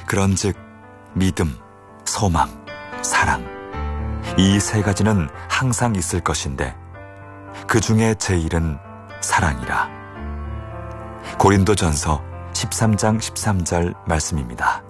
그런즉 믿음, 소망, 사랑, 이 세 가지는 항상 있을 것인데 그 중에 제일은 사랑이라. 고린도전서 13장 13절 말씀입니다.